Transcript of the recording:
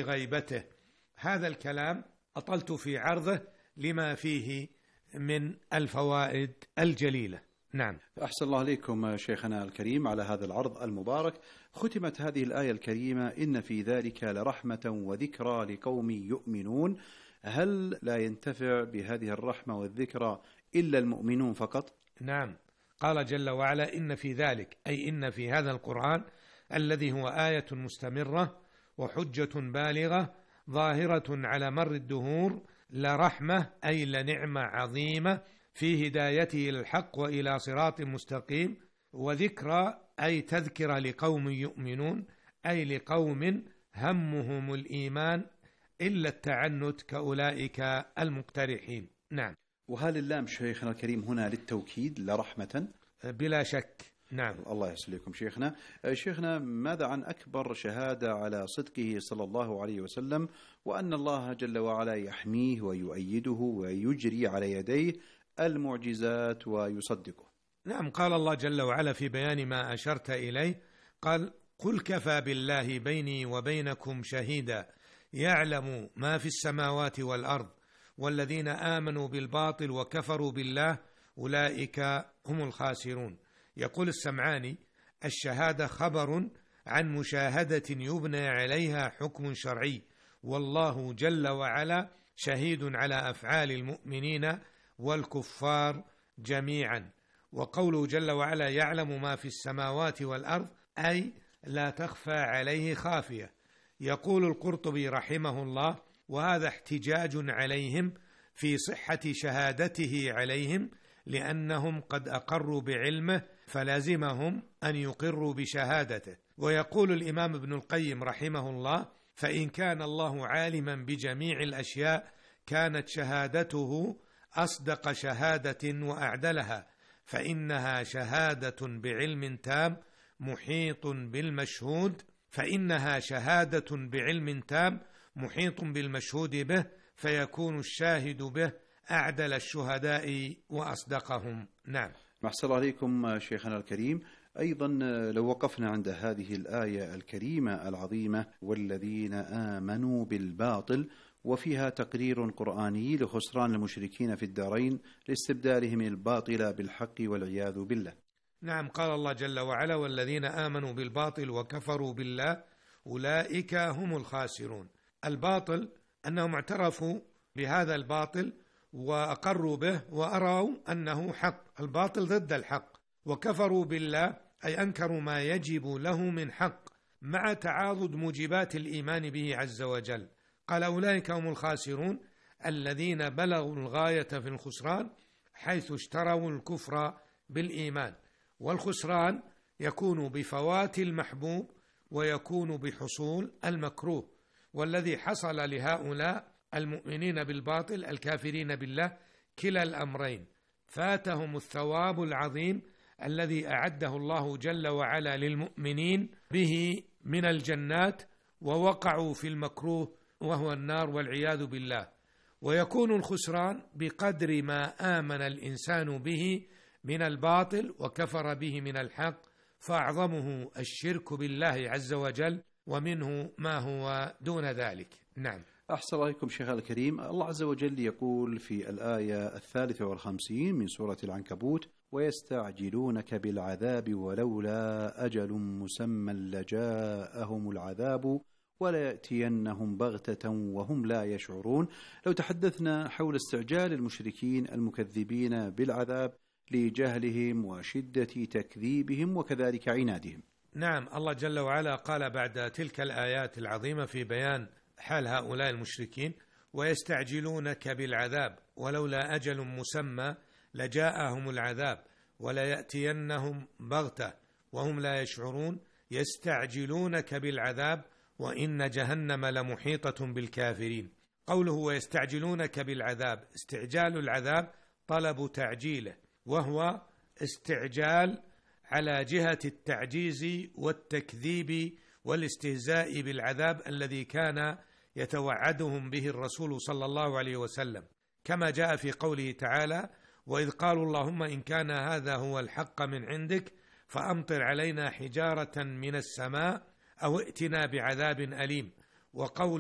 غيبته. هذا الكلام أطلت في عرضه لما فيه من الفوائد الجليلة. نعم. أحسن الله عليكم شيخنا الكريم على هذا العرض المبارك. ختمت هذه الآية الكريمة: إن في ذلك لرحمة وذكرى لقوم يؤمنون. هل لا ينتفع بهذه الرحمة والذكرى إلا المؤمنون فقط؟ نعم، قال جل وعلا: إن في ذلك، أي إن في هذا القرآن الذي هو آية مستمرة وحجة بالغة ظاهرة على مر الدهور، لرحمة أي لنعمة عظيمة في هدايته إلى الحق وإلى صراط مستقيم، وذكرى أي تذكرة لقوم يؤمنون، أي لقوم همهم الإيمان إلا التعنت كأولئك المقترحين. نعم. وهل اللام شيخنا الكريم هنا للتوكيد لرحمة؟ بلا شك. نعم. الله يسلمكم شيخنا. شيخنا، ماذا عن أكبر شهادة على صدقه صلى الله عليه وسلم، وأن الله جل وعلا يحميه ويؤيده ويجري على يديه المعجزات ويصدقه؟ نعم، قال الله جل وعلا في بيان ما أشرت إليه، قال: قل كفى بالله بيني وبينكم شهيدا يعلم ما في السماوات والأرض والذين آمنوا بالباطل وكفروا بالله أولئك هم الخاسرون. يقول السمعاني: الشهادة خبر عن مشاهدة يبنى عليها حكم شرعي، والله جل وعلا شهيد على أفعال المؤمنين والكفار جميعا. وقوله جل وعلا يعلم ما في السماوات والأرض أي لا تخفى عليه خافية. يقول القرطبي رحمه الله: وهذا احتجاج عليهم في صحة شهادته عليهم، لأنهم قد أقروا بعلمه فلازمهم أن يقروا بشهادته. ويقول الإمام ابن القيم رحمه الله: فإن كان الله عالما بجميع الأشياء كانت شهادته أصدق شهادة وأعدلها، فإنها شهادة بعلم تام محيط بالمشهود، به، فيكون الشاهد به أعدل الشهداء وأصدقهم. نعم. أحسن الله عليكم شيخنا الكريم. أيضا لو وقفنا عند هذه الآية الكريمة العظيمة: والذين آمنوا بالباطل، وفيها تقرير قرآني لخسران المشركين في الدارين لاستبدالهم الباطل بالحق والعياذ بالله. نعم، قال الله جل وعلا: والذين آمنوا بالباطل وكفروا بالله أولئك هم الخاسرون. الباطل أنهم اعترفوا بهذا الباطل وأقروا به وأروا أنه حق، الباطل ضد الحق. وكفروا بالله أي أنكروا ما يجب له من حق مع تعاضد موجبات الإيمان به عز وجل. قال: أولئك هم الخاسرون الذين بلغوا الغاية في الخسران حيث اشتروا الكفر بالإيمان. والخسران يكون بفوات المحبوب ويكون بحصول المكروه، والذي حصل لهؤلاء المؤمنين بالباطل الكافرين بالله كلا الأمرين: فاتهم الثواب العظيم الذي أعده الله جل وعلا للمؤمنين به من الجنات، ووقعوا في المكروه وهو النار والعياذ بالله. ويكون الخسران بقدر ما آمن الإنسان به من الباطل وكفر به من الحق، فأعظمه الشرك بالله عز وجل، ومنه ما هو دون ذلك. نعم. أحسن الله عليكم شيخ الكريم. الله عز وجل يقول في الآية 53 من سورة العنكبوت: ويستعجلونك بالعذاب ولولا أجل مسمى لجاءهم العذاب وليأتينهم بغتة وهم لا يشعرون. لو تحدثنا حول استعجال المشركين المكذبين بالعذاب لجهلهم وشدة تكذيبهم وكذلك عنادهم. نعم، الله جل وعلا قال بعد تلك الآيات العظيمة في بيان حال هؤلاء المشركين: ويستعجلونك بالعذاب ولولا أجل مسمى لجاءهم العذاب وليأتينهم بغتة وهم لا يشعرون. يستعجلونك بالعذاب وإن جهنم لمحيطة بالكافرين. قوله ويستعجلونك بالعذاب، استعجال العذاب طلب تعجيله، وهو استعجال على جهة التعجيز والتكذيب والاستهزاء بالعذاب الذي كان يتوعدهم به الرسول صلى الله عليه وسلم، كما جاء في قوله تعالى: وإذ قالوا اللهم إن كان هذا هو الحق من عندك فأمطر علينا حجارة من السماء أو ائتنا بعذاب أليم. وقول